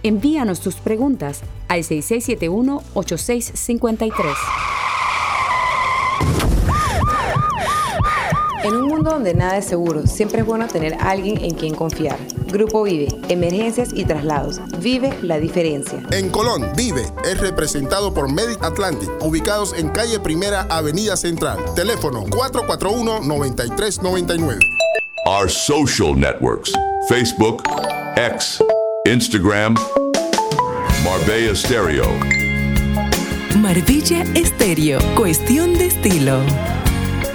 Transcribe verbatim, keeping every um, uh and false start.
Envíanos tus preguntas al seis seis siete uno, ocho seis cinco tres. En un mundo donde nada es seguro, siempre es bueno tener a alguien en quien confiar. Grupo Vive, emergencias y traslados. Vive la diferencia. En Colón, Vive es representado por Medic Atlantic, ubicados en calle Primera, Avenida Central. Teléfono cuatro cuatro uno, nueve tres nueve nueve. Our social networks: Facebook, X, Instagram, Marbella Stereo. Marbella Estéreo, cuestión de estilo.